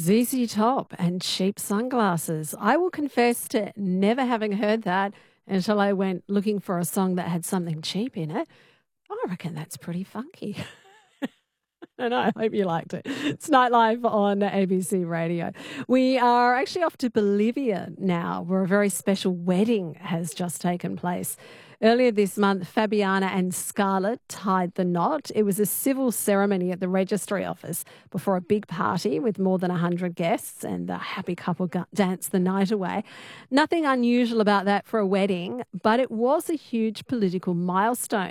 ZZ Top and cheap sunglasses. I will confess to never having heard that until I went looking for a song that had something cheap in it. I reckon that's pretty funky. And I hope you liked it. It's Nightlife on ABC Radio. We are actually off to Bolivia now, where a very special wedding has just taken place. Earlier this month, Fabiana and Scarlett tied the knot. It was a civil ceremony at the registry office before a big party with more than 100 guests, and the happy couple danced the night away. Nothing unusual about that for a wedding, but it was a huge political milestone.